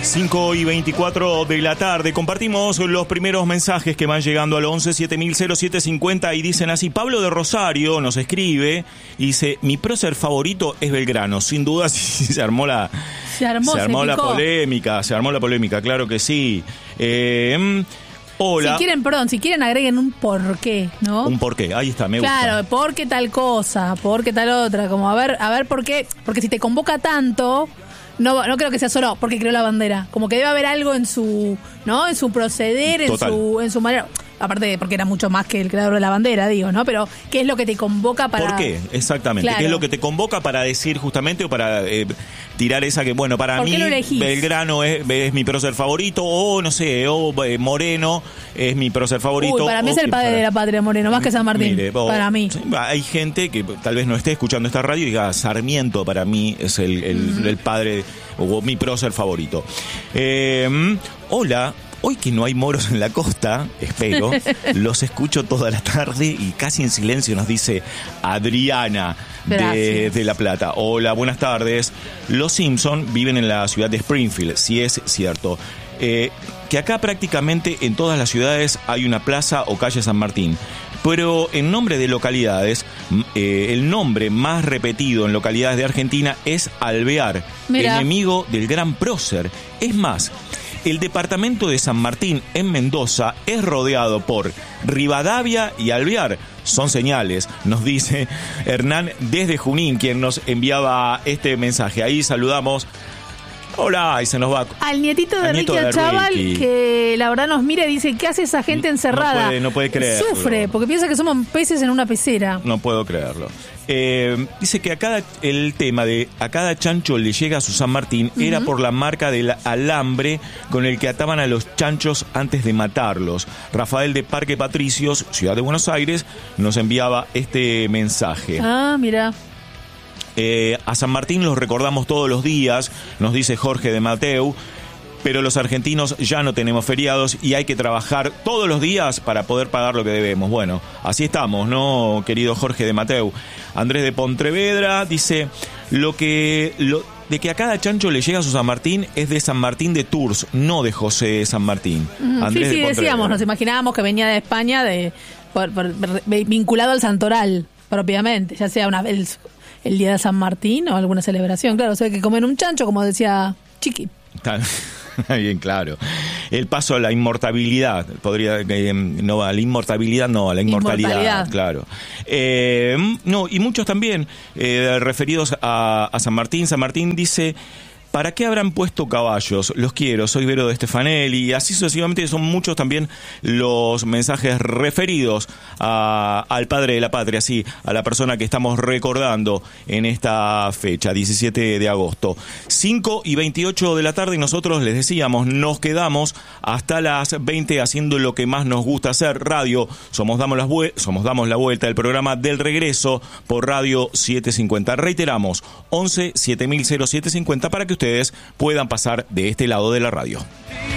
5:24 de la tarde. Compartimos los primeros mensajes que van llegando al 11 700750 y dicen así. Pablo de Rosario nos escribe y dice: mi prócer favorito es Belgrano. Sin duda se armó la polémica, claro que sí. Hola. Si quieren agreguen un porqué, ¿no? Un porqué, ahí está, me gusta. Claro, por qué tal cosa, por qué tal otra, como a ver por qué, porque si te convoca tanto, no creo que sea solo porque creó la bandera, como que debe haber algo en su, ¿no? En su proceder, en su manera. Aparte de porque era mucho más que el creador de la bandera, digo, ¿no? Pero ¿qué es lo que te convoca para...? ¿Por qué? Exactamente. Claro. ¿Qué es lo que te convoca para decir justamente o para tirar esa que, bueno, para mí Belgrano es mi prócer favorito o, no sé, Moreno es mi prócer favorito? Uy, para mí es el padre de la patria, Moreno, más que San Martín, para mí. Hay gente que tal vez no esté escuchando esta radio y diga, Sarmiento para mí es el padre o mi prócer favorito. Hola. Hoy que no hay moros en la costa, espero, los escucho toda la tarde y casi en silencio nos dice Adriana de La Plata. Hola, buenas tardes. Los Simpson viven en la ciudad de Springfield, si es cierto. Que acá prácticamente en todas las ciudades hay una plaza o calle San Martín. Pero en nombre de localidades, el nombre más repetido en localidades de Argentina es Alvear, enemigo del gran prócer. Es más, el departamento de San Martín en Mendoza es rodeado por Rivadavia y Alvear. Son señales, nos dice Hernán desde Junín, quien nos enviaba este mensaje. Ahí saludamos. Hola, y se nos va. Al nietito de Ricky Chaval, que la verdad nos mira y dice, ¿qué hace esa gente encerrada? No puede creerlo. Sufre, porque piensa que somos peces en una pecera. No puedo creerlo. Dice que el tema de a cada chancho le llega a su San Martín era por la marca del alambre con el que ataban a los chanchos antes de matarlos. Rafael de Parque Patricios, Ciudad de Buenos Aires, nos enviaba este mensaje. Ah, mira. A San Martín los recordamos todos los días, nos dice Jorge de Mateu, pero los argentinos ya no tenemos feriados y hay que trabajar todos los días para poder pagar lo que debemos. Bueno, así estamos, ¿no, querido Jorge de Mateu? Andrés de Pontevedra dice, de que a cada chancho le llega a su San Martín es de San Martín de Tours, no de José de San Martín. Andrés sí, decíamos, nos imaginábamos que venía de España vinculado al Santoral, propiamente, ya sea el día de San Martín o alguna celebración. Claro, o sea, que comen un chancho, como decía Chiqui. Bien, claro. El paso a la inmortalidad, a la inmortalidad, claro. Y muchos también referidos a San Martín. San Martín dice: ¿para qué habrán puesto caballos? Los quiero, soy Vero de Stefanelli. Y así sucesivamente son muchos también los mensajes referidos al padre de la patria, sí, a la persona que estamos recordando en esta fecha, 17 de agosto. 5:28 de la tarde y nosotros les decíamos, nos quedamos hasta las 20 haciendo lo que más nos gusta hacer, radio. Somos Damos la Vuelta, el programa del regreso por Radio 750. Reiteramos, 11 700750 para que ustedes puedan pasar de este lado de la radio.